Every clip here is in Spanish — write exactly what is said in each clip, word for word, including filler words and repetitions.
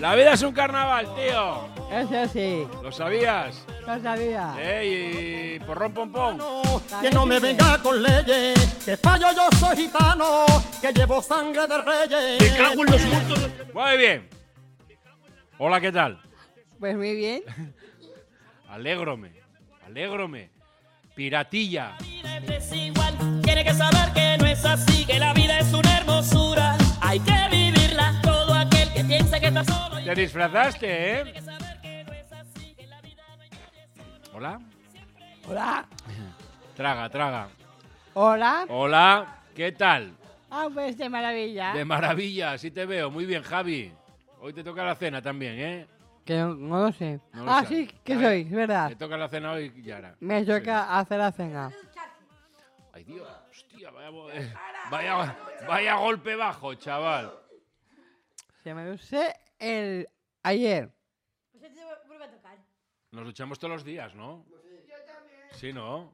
La vida es un carnaval, tío. Eso sí. ¿Lo sabías? Lo sabía. ¿Eh? Y porrón pompón. Que no me venga con leyes, que fallo yo soy gitano, que llevo sangre de reyes. Me cago en los muertos. Muy bien. Hola, ¿qué tal? Pues muy bien. Alégrome, alégrome. Piratilla. Tiene que saber que no es así, que la vida es una hermosura. Hay que vivirla, todo aquel que piensa que está solo. Te disfrazaste, ¿eh? Hola. Hola. Traga, traga. Hola. Hola, ¿qué tal? Ah, pues de maravilla. De maravilla, sí te veo. Muy bien, Javi. Hoy te toca la cena también, ¿eh? Que no, no lo sé. No lo ah, sabes. sí, que Ay, soy, es verdad. Te toca la cena hoy, Yara. Me toca hacer la cena. Ay, Dios, hostia, vaya, vaya, vaya golpe bajo, chaval. Se me usé el ayer. Pues te vuelve a tocar. Nos duchamos todos los días, ¿no? Yo también. Sí, ¿no?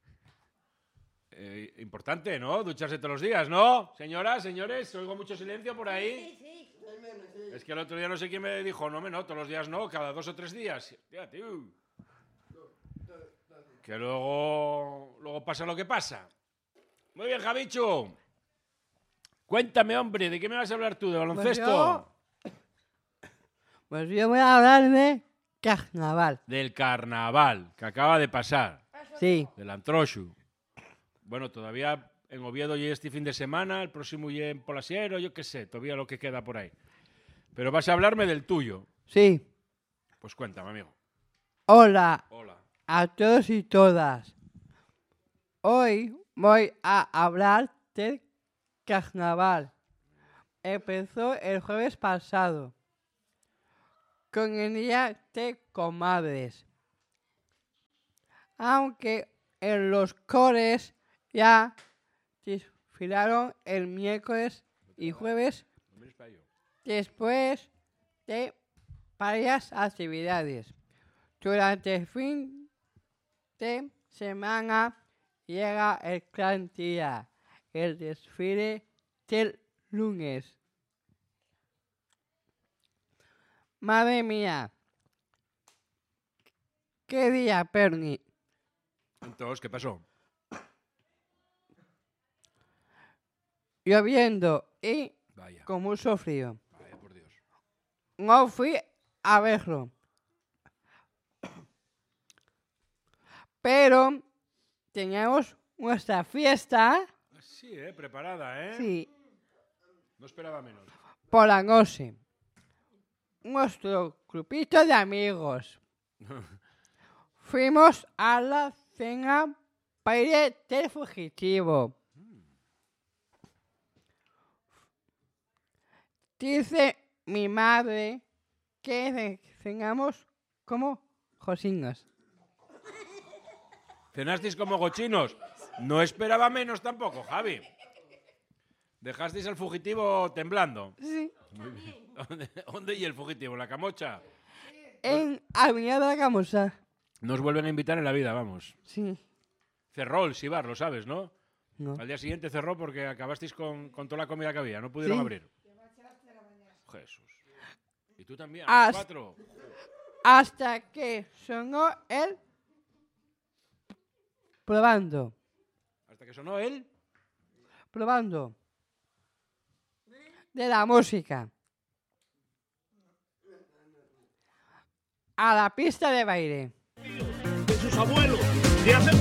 Eh, importante, ¿no? Ducharse todos los días, ¿no? Señoras, señores, oigo mucho silencio por ahí. Sí, sí. Es que el otro día no sé quién me dijo, no, me no, todos los días no, cada dos o tres días. Tía, tío. Que luego, luego pasa lo que pasa. Muy bien, Javichu. Cuéntame, hombre, ¿de qué me vas a hablar tú? ¿De baloncesto? Pues yo, pues yo voy a hablar de carnaval. Del carnaval, que acaba de pasar. Sí. Del Antroshu. Bueno, todavía en Oviedo y este fin de semana, el próximo y en Polasiero, yo qué sé, todavía lo que queda por ahí. Pero vas a hablarme del tuyo. Sí. Pues cuéntame, amigo. Hola Hola. a todos y todas. Hoy voy a hablar del carnaval. Empezó el jueves pasado con el día de comadres. Aunque en los coles ya desfilaron el miércoles y jueves después de varias actividades. Durante el fin de semana llega el gran día, el desfile del lunes. Madre mía, ¿qué día, Perni? Entonces, ¿qué pasó? Lloviendo y Vaya. con mucho frío. Vaya, por Dios. No fui a verlo. Pero teníamos nuestra fiesta. Sí, ¿eh? Preparada, ¿eh? Sí. No esperaba menos. Por la noche. Nuestro grupito de amigos. Fuimos a la cena baile del fugitivo. Dice mi madre que cenamos como cocinos. ¿Cenasteis como gochinos? No esperaba menos tampoco, Javi. ¿Dejasteis al fugitivo temblando? Sí. ¿Dónde, ¿Dónde y el fugitivo? ¿En la Camocha? En Avenida de la Camosa. Nos vuelven a invitar en la vida, vamos. Sí. Cerró el Sibar, lo sabes, ¿no? No. Al día siguiente cerró porque acabasteis con, con toda la comida que había. No pudieron Sí. abrir. Jesús. ¿Y tú también? ¿A Hasta- las cuatro? Hasta que sonó el probando. Hasta que sonó él. Probando. De la música. A la pista de baile. De sus abuelos, de hace